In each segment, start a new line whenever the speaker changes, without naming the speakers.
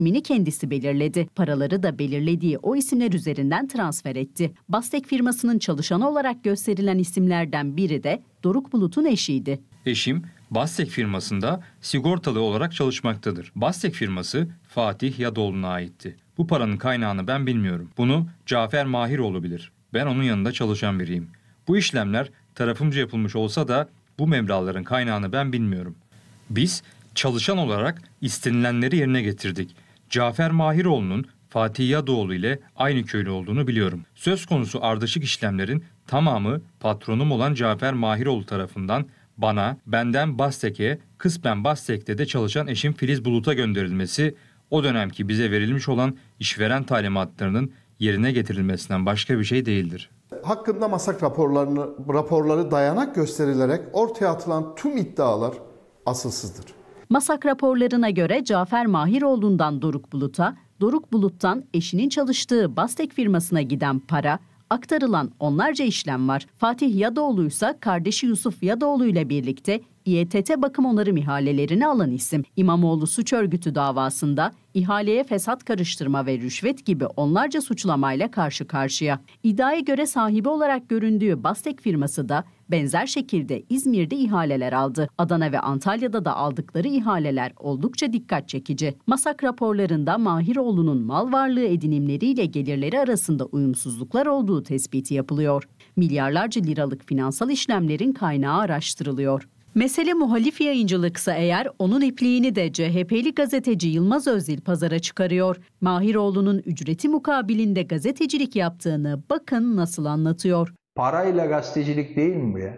ismini kendisi belirledi. Paraları da belirlediği o isimler üzerinden transfer etti. Bastek firmasının çalışanı olarak gösterilen isimlerden biri de Doruk Bulut'un eşiydi.
Eşim Bastek firmasında sigortalı olarak çalışmaktadır. Bastek firması Fatih Yadoğlu'na aitti. Bu paranın kaynağını ben bilmiyorum. Bunu Cafer Mahiroğlu bilir. Ben onun yanında çalışan biriyim. Bu işlemler tarafımca yapılmış olsa da bu meblağların kaynağını ben bilmiyorum. Biz çalışan olarak istenilenleri yerine getirdik. Cafer Mahiroğlu'nun Fatih Yadoğlu ile aynı köylü olduğunu biliyorum. Söz konusu ardışık işlemlerin tamamı patronum olan Cafer Mahiroğlu tarafından benden Bastek'e, kısmen Bastek'te de çalışan eşim Filiz Bulut'a gönderilmesi, o dönemki bize verilmiş olan işveren talimatlarının yerine getirilmesinden başka bir şey değildir.
Hakkında masak raporları dayanak gösterilerek ortaya atılan tüm iddialar asılsızdır.
Masak raporlarına göre Cafer Mahiroğlu'ndan Doruk Bulut'a, Doruk Bulut'tan eşinin çalıştığı Bastek firmasına giden para, aktarılan onlarca işlem var. Fatih Yadoğlu ise kardeşi Yusuf Yadoğlu ile birlikte İETT bakım onarım ihalelerini alan isim. İmamoğlu suç örgütü davasında ihaleye fesat karıştırma ve rüşvet gibi onlarca suçlamayla karşı karşıya. İddiaya göre sahibi olarak göründüğü Bastek firması da benzer şekilde İzmir'de ihaleler aldı. Adana ve Antalya'da da aldıkları ihaleler oldukça dikkat çekici. Masak raporlarında Mahiroğlu'nun mal varlığı edinimleriyle gelirleri arasında uyumsuzluklar olduğu tespiti yapılıyor. Milyarlarca liralık finansal işlemlerin kaynağı araştırılıyor. Mesele muhalif yayıncılıksa eğer onun ipliğini de CHP'li gazeteci Yılmaz Özdil pazara çıkarıyor. Mahiroğlu'nun ücreti mukabilinde gazetecilik yaptığını bakın nasıl anlatıyor.
Parayla gazetecilik değil mi bu ya?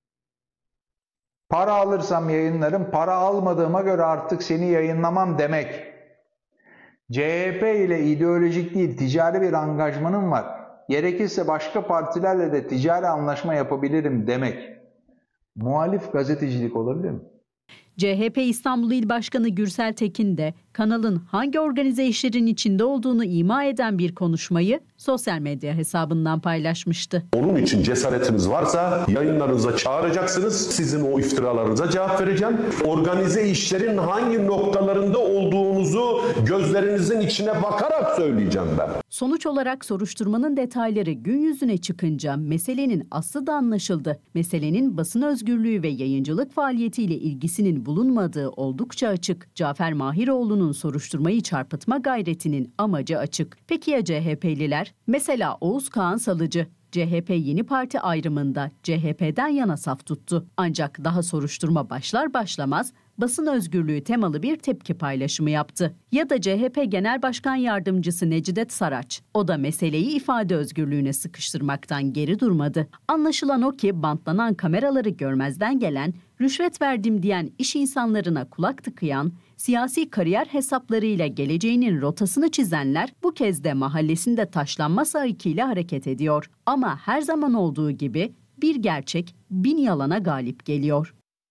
Para alırsam yayınlarım, para almadığıma göre artık seni yayınlamam demek. CHP ile ideolojik değil, ticari bir angajmanım var. Gerekirse başka partilerle de ticari anlaşma yapabilirim demek. Muhalif gazetecilik olabilir mi?
CHP İstanbul İl Başkanı Gürsel Tekin de kanalın hangi organize işlerin içinde olduğunu ima eden bir konuşmayı sosyal medya hesabından paylaşmıştı.
Onun için cesaretiniz varsa yayınlarınıza çağıracaksınız. Sizin o iftiralarınıza cevap vereceğim. Organize işlerin hangi noktalarında olduğunuzu gözlerinizin içine bakarak söyleyeceğim ben.
Sonuç olarak soruşturmanın detayları gün yüzüne çıkınca meselenin aslı da anlaşıldı. Meselenin basın özgürlüğü ve yayıncılık faaliyetiyle ilgisinin bulunmadığı oldukça açık. Cafer Mahiroğlu'nun soruşturmayı çarpıtma gayretinin amacı açık. Peki ya CHP'liler? Mesela Oğuz Kağan Salıcı. CHP Yeni Parti ayrımında CHP'den yana saf tuttu. Ancak daha soruşturma başlar başlamaz basın özgürlüğü temalı bir tepki paylaşımı yaptı. Ya da CHP Genel Başkan Yardımcısı Necidet Saraç. O da meseleyi ifade özgürlüğüne sıkıştırmaktan geri durmadı. Anlaşılan o ki bantlanan kameraları görmezden gelen, rüşvet verdim diyen iş insanlarına kulak tıkayan, siyasi kariyer hesaplarıyla geleceğinin rotasını çizenler bu kez de mahallesinde taşlanma sahikiyle hareket ediyor. Ama her zaman olduğu gibi bir gerçek 1000 yalana galip geliyor.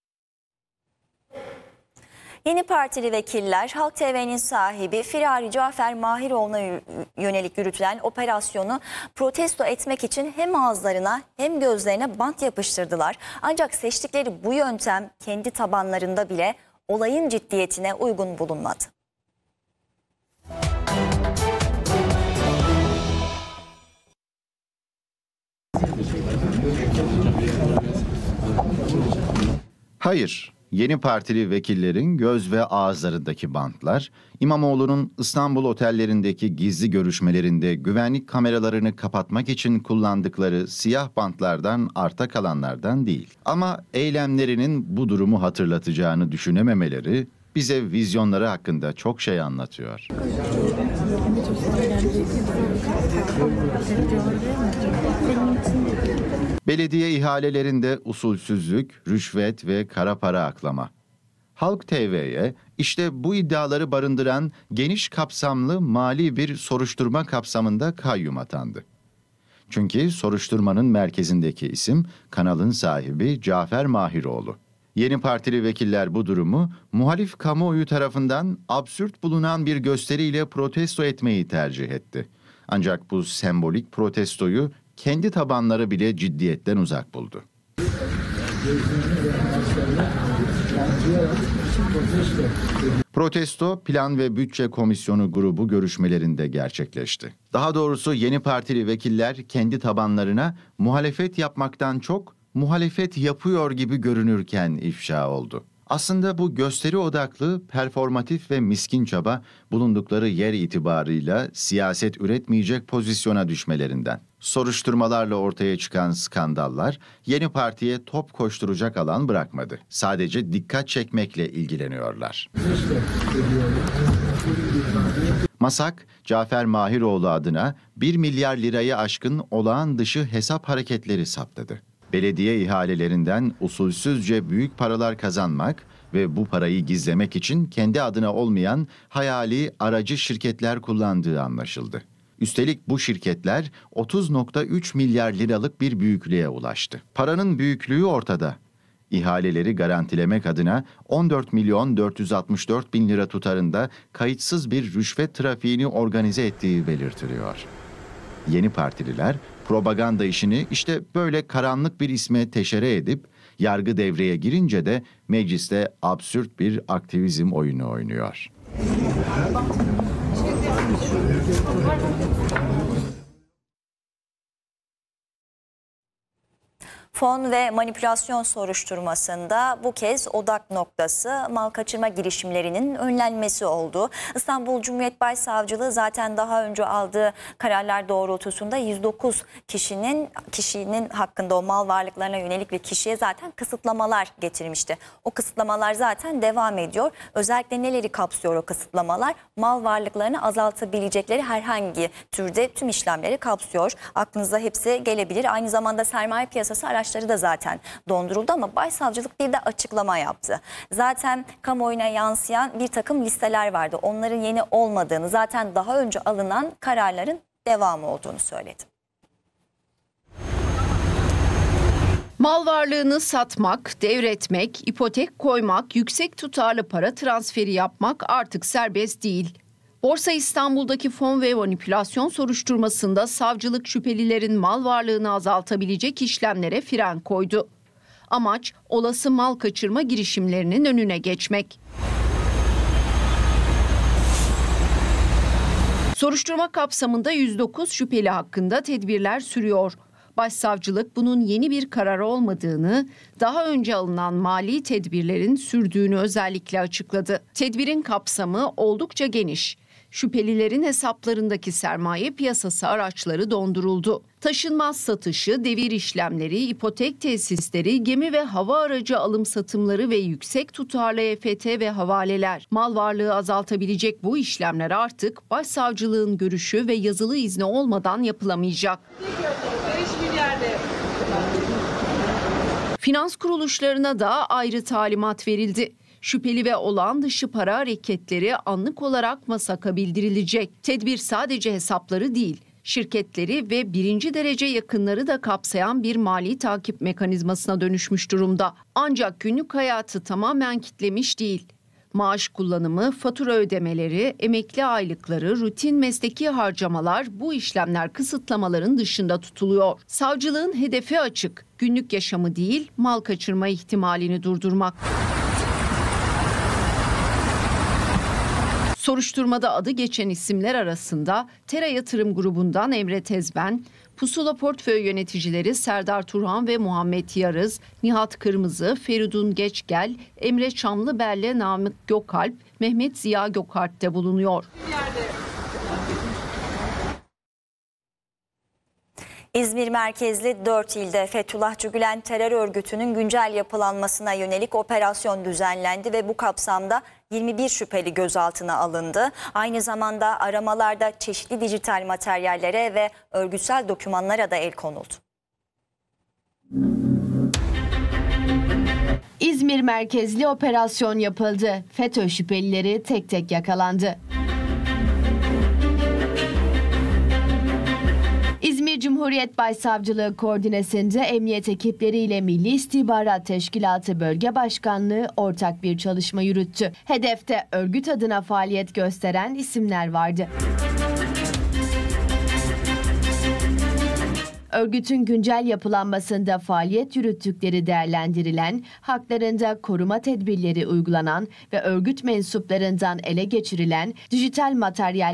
Yeni Partili vekiller Halk TV'nin sahibi Firari Cafer Mahiroğlu'na yönelik yürütülen operasyonu protesto etmek için hem ağızlarına hem gözlerine bant yapıştırdılar. Ancak seçtikleri bu yöntem kendi tabanlarında bile olayın ciddiyetine uygun bulunmadı.
Hayır. Yeni Partili vekillerin göz ve ağızlarındaki bantlar, İmamoğlu'nun İstanbul otellerindeki gizli görüşmelerinde güvenlik kameralarını kapatmak için kullandıkları siyah bantlardan arta kalanlardan değil. Ama eylemlerinin bu durumu hatırlatacağını düşünememeleri bize vizyonları hakkında çok şey anlatıyor. Belediye ihalelerinde usulsüzlük, rüşvet ve kara para aklama. Halk TV'ye işte bu iddiaları barındıran geniş kapsamlı mali bir soruşturma kapsamında kayyum atandı. Çünkü soruşturmanın merkezindeki isim kanalın sahibi Cafer Mahiroğlu. Yeni Partili vekiller bu durumu muhalif kamuoyu tarafından absürt bulunan bir gösteriyle protesto etmeyi tercih etti. Ancak bu sembolik protestoyu kendi tabanları bile ciddiyetten uzak buldu. Protesto Plan ve Bütçe Komisyonu grubu görüşmelerinde gerçekleşti. Daha doğrusu yeni partili vekiller kendi tabanlarına muhalefet yapmaktan çok muhalefet yapıyor gibi görünürken ifşa oldu. Aslında bu gösteri odaklı, performatif ve miskin çaba bulundukları yer itibarıyla siyaset üretmeyecek pozisyona düşmelerinden. Soruşturmalarla ortaya çıkan skandallar yeni partiye top koşturacak alan bırakmadı. Sadece dikkat çekmekle ilgileniyorlar. MASAK, Cafer Mahiroğlu adına 1 milyar lirayı aşkın olağan dışı hesap hareketleri saptadı. Belediye ihalelerinden usulsüzce büyük paralar kazanmak ve bu parayı gizlemek için kendi adına olmayan hayali aracı şirketler kullandığı anlaşıldı. Üstelik bu şirketler 30,3 milyar liralık bir büyüklüğe ulaştı. Paranın büyüklüğü ortada. İhaleleri garantilemek adına 14 milyon 464 bin lira tutarında kayıtsız bir rüşvet trafiğini organize ettiği belirtiliyor. Yeni partililer propaganda işini işte böyle karanlık bir isme teşere edip yargı devreye girince de mecliste absürt bir aktivizm oyunu oynuyor.
Fon ve manipülasyon soruşturmasında bu kez odak noktası mal kaçırma girişimlerinin önlenmesi oldu. İstanbul Cumhuriyet Başsavcılığı zaten daha önce aldığı kararlar doğrultusunda 109 kişinin hakkında o mal varlıklarına yönelik ve kişiye zaten kısıtlamalar getirmişti. O kısıtlamalar zaten devam ediyor. Özellikle neleri kapsıyor o kısıtlamalar? Mal varlıklarını azaltabilecekleri herhangi türde tüm işlemleri kapsıyor. Aklınıza hepsi gelebilir. Aynı zamanda sermaye piyasası araçları da zaten donduruldu ama Başsavcılık bir de açıklama yaptı. Zaten kamuoyuna yansıyan bir takım listeler vardı. Onların yeni olmadığını, zaten daha önce alınan kararların devamı olduğunu söyledi.
Mal varlığını satmak, devretmek, ipotek koymak, yüksek tutarlı para transferi yapmak artık serbest değil. Borsa İstanbul'daki fon ve manipülasyon soruşturmasında savcılık şüphelilerin mal varlığını azaltabilecek işlemlere fren koydu. Amaç olası mal kaçırma girişimlerinin önüne geçmek. Soruşturma kapsamında 109 şüpheli hakkında tedbirler sürüyor. Başsavcılık bunun yeni bir karar olmadığını, daha önce alınan mali tedbirlerin sürdüğünü özellikle açıkladı. Tedbirin kapsamı oldukça geniş. Şüphelilerin hesaplarındaki sermaye piyasası araçları donduruldu. Taşınmaz satışı, devir işlemleri, ipotek tesisleri, gemi ve hava aracı alım satımları ve yüksek tutarlı EFT ve havaleler. Mal varlığı azaltabilecek bu işlemler artık başsavcılığın görüşü ve yazılı izni olmadan yapılamayacak. Finans kuruluşlarına da ayrı talimat verildi. Şüpheli ve olağan dışı para hareketleri anlık olarak MASAK'a bildirilecek. Tedbir sadece hesapları değil, şirketleri ve birinci derece yakınları da kapsayan bir mali takip mekanizmasına dönüşmüş durumda. Ancak günlük hayatı tamamen kitlemiş değil. Maaş kullanımı, fatura ödemeleri, emekli aylıkları, rutin mesleki harcamalar bu işlemler kısıtlamaların dışında tutuluyor. Savcılığın hedefi açık. Günlük yaşamı değil, mal kaçırma ihtimalini durdurmak. Soruşturmada adı geçen isimler arasında Tera Yatırım Grubu'ndan Emre Tezben, Pusula Portföy yöneticileri Serdar Turhan ve Muhammed Yarız, Nihat Kırmızı, Feridun Geçgel, Emre Çamlıbel'le Namık Gökalp, Mehmet Ziya Gökalp de bulunuyor.
İzmir merkezli 4 ilde Fethullahçı Gülen terör örgütünün güncel yapılanmasına yönelik operasyon düzenlendi ve bu kapsamda 21 şüpheli gözaltına alındı. Aynı zamanda aramalarda çeşitli dijital materyallere ve örgütsel dokümanlara da el konuldu.
İzmir merkezli operasyon yapıldı. FETÖ şüphelileri tek tek yakalandı. İzmir Cumhuriyet Başsavcılığı koordinesinde emniyet ekipleriyle Milli İstihbarat Teşkilatı Bölge Başkanlığı ortak bir çalışma yürüttü. Hedefte örgüt adına faaliyet gösteren isimler vardı. Örgütün güncel yapılanmasında faaliyet yürüttükleri değerlendirilen, haklarında koruma tedbirleri uygulanan ve örgüt mensuplarından ele geçirilen dijital materyal